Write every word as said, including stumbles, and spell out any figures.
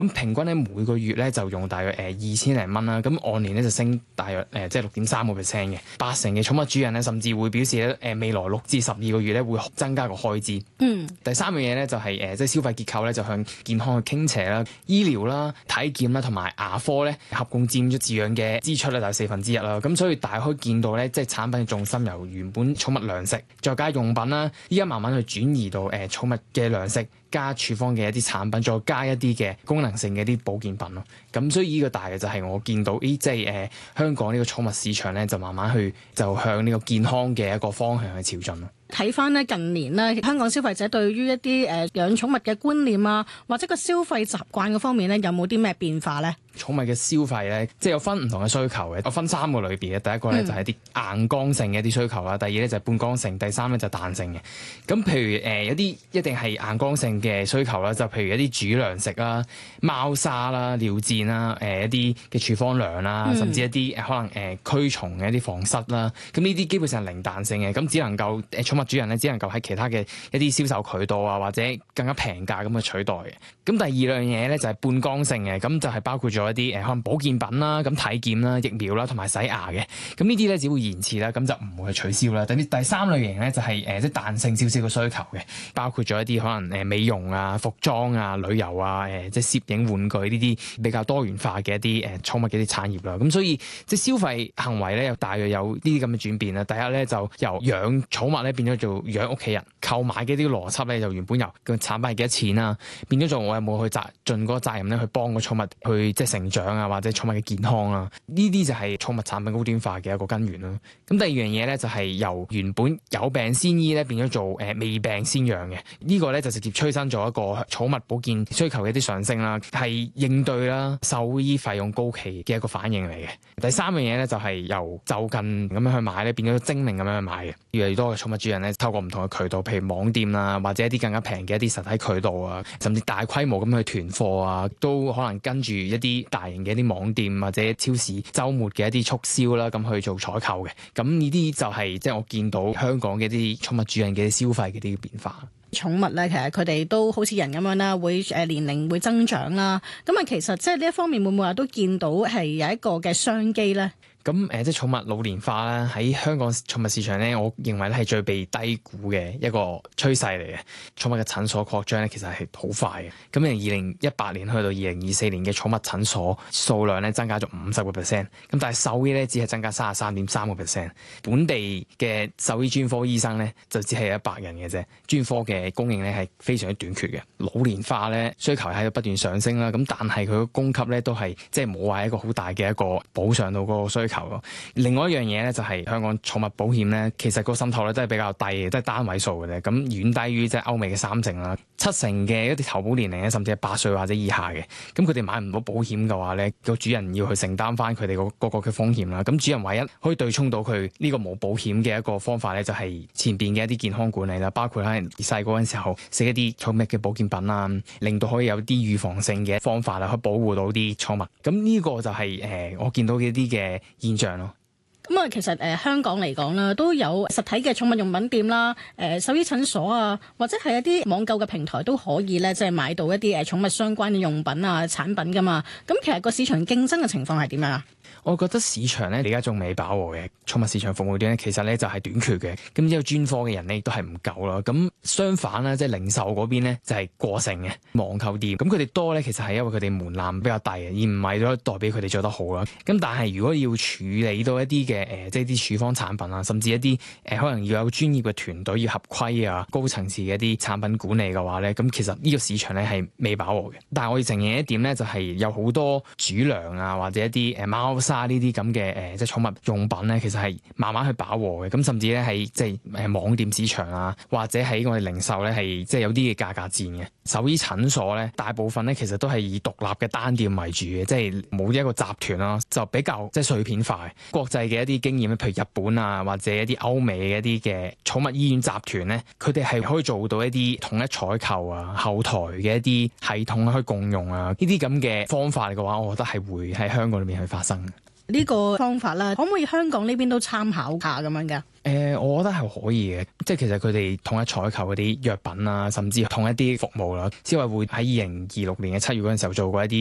咁平均咧每個月咧就用大約誒二千零蚊啦，咁按年咧就升大約誒即係六點三個 percent 嘅。八成嘅寵物主人咧甚至會表示咧誒未來六至十二個月咧會增加個開支。嗯，第三樣嘢咧就係誒即係消費結構咧就向健康去傾斜啦，醫療啦、體檢啦同埋牙科咧合共佔咗飼養嘅支出咧就係四分之一啦。咁所以大家可以見到咧，即係產品嘅重心由原本寵物糧食再加用品啦，依家慢慢去轉移到誒寵物嘅糧食加處方嘅一啲產品，再加一啲嘅功能性嘅一啲保健品咯。咁所以呢個大嘅就係我見到，咦，即係誒香港呢個寵物市場咧，就慢慢去就向呢個健康嘅一個方向去朝進咯。 睇翻咧近年咧，香港消費者對於一啲誒養寵物嘅觀念啊，或者個消費習慣嗰方面咧，有冇啲咩變化咧？ 寵物嘅消費咧，即係有分唔同嘅需求嘅，我分三個類別嘅。第一個咧就係啲硬剛性嘅一啲需求啦，第二咧就係半剛性，第三咧就係彈性嘅。咁譬如誒、呃、有啲一定係硬剛性嘅需求啦，就譬如一啲主糧食啦、貓砂啦、尿墊啦、誒、呃、一啲嘅處方糧啦，甚至一啲誒可能誒、呃、驅蟲嘅一啲防蝨啦。咁呢啲基本上係零彈性嘅，咁只能夠誒寵物主人咧只能夠喺其他嘅一啲銷售渠道啊，或者更加平價咁去取代嘅。咁第二樣嘢咧就係半剛性嘅，咁就係包括咗一啲誒可能保健品啦、咁體檢啦、疫苗啦同埋洗牙嘅。咁呢啲咧只會延遲啦，咁就唔會去取消啦。第第三類型咧就係誒即係彈性少少嘅需求嘅，包括咗一啲可能誒美容啊、服裝啊、旅遊啊、誒即係攝影玩具呢啲比較多元化嘅一啲誒寵物嘅啲產業啦。咁所以即係消費行為咧，又大約有呢啲咁嘅轉變啦。第一咧就由養寵物咧變咗做養屋企人，購買嘅啲邏輯咧就原本由個產品係幾多錢啊，變咗做我有冇去責盡嗰個責任咧去幫個寵物去即係成長啊，或者寵物嘅健康啊，呢啲就係寵物產品高端化嘅一個根源啦。咁第二樣嘢咧就係由原本有病先醫咧變咗做誒未病先養嘅，呢個咧就直接催生咗一個寵物保健需求嘅一啲上升啦，係應對啦獸醫費用高企嘅一個反應嚟嘅。第三樣嘢咧就係由就近咁樣去買咧變咗精明咁樣去買嘅，越嚟越多嘅寵物主人咧透過唔同嘅渠道，譬如網店啊，或者一啲更加平嘅一啲實體渠道啊，甚至大規模咁去囤貨啊，都可能跟住一啲大型嘅一啲網店或者超市週末嘅一啲促銷啦，咁去做採購嘅。咁呢啲就係即係我見到香港嘅一啲寵物主人嘅消費嘅啲變化。 寵物咧，其實佢哋都好似人咁樣啦，會誒年齡會增長啦。咁啊，其實即係呢一方面會唔會話都見到係有一個嘅商機咧？ 咁誒，即係寵物老年化啦，喺香港寵物市場咧，我認為咧係最被低估嘅一個趨勢嚟嘅。寵物嘅診所擴張咧，其實係好快嘅。咁由二零一八年去到二零二四年嘅寵物診所數量咧，增加咗五十個 percent。咁但係獸醫咧，只係增加三十三點三個 percent。本地嘅獸醫專科醫生咧，就只係一百人嘅啫。專科嘅供應咧係非常之短缺嘅。老年化咧，需求喺度不斷上升啦。咁但係佢個供給咧都係即係冇話一個好大嘅一個補上到嗰個需求。另外一樣嘢咧，就係香港寵物保險咧，其實個滲透率都係比較低嘅，都係單位數嘅啫。咁遠低於即係歐美嘅三成啦，七成嘅一啲投保年齡咧，甚至係八歲或者以下嘅。咁佢哋買唔到保險嘅話咧，個主人要去承擔翻佢哋個個嘅風險啦。咁主人唯一可以對沖到佢呢個冇保險嘅一個方法咧，就係前邊嘅一啲健康管理啦，包括可能細個嗰陣時候食一啲寵物嘅保健品啦，令到可以有啲預防性嘅方法啦，去保護到啲寵物。咁呢個就係、是、誒、呃、我見到嘅一啲嘅現象咯。 咁啊，其實誒、呃、香港嚟講啦，都有實體嘅寵物用品店啦，誒、呃、獸醫診所啊，或者係一啲網購嘅平台都可以咧，即係買到一啲誒寵物相關嘅用品啊產品噶嘛。咁其實個市場競爭嘅情況係點樣啊？ 我覺得市場咧而家仲未飽和嘅，寵物市場服務端咧其實咧就係短缺嘅，咁之後專科嘅人咧亦都係唔夠啦。咁相反咧，即係零售嗰邊咧就係過剩嘅網購店，咁佢哋多咧其實係因為佢哋門檻比較低嘅，而唔係都代表佢哋做得好啦。咁但係如果要處理到一啲嘅誒，即係啲處方產品啊，甚至一啲誒、呃、可能要有專業嘅團隊要合規啊、高層次嘅一啲產品管理嘅話咧，咁其實呢個市場咧係未飽和嘅。但係我要承認一點咧，就係、是、有好多主糧啊，或者一啲誒貓砂呢啲咁嘅誒即係寵物用品咧，其實係慢慢去飽和嘅。咁甚至咧係即係誒網店市場啊，或者喺我哋零售咧係即係有啲嘅價格戰嘅。獸醫診所咧，大部分咧其實都係以獨立嘅單店為主嘅，即係冇一個集團啦，就比較即係碎片化。國際嘅一啲經驗咧，譬如日本啊，或者一啲歐美嘅一啲嘅寵物醫院集團咧，佢哋係可以做到一啲統一採購啊、後台嘅一啲系統可以共用啊，呢啲咁嘅方法嘅話，我覺得係會喺香港裏面去發生。 呢個方法啦，可唔可以香港呢邊都參考下咁樣㗎？ 誒、呃，我覺得係可以嘅，即係其實佢哋統一採購嗰啲藥品啊，甚至統一啲服務啦，消委會喺二零二六年嘅七月嗰陣時候做過一啲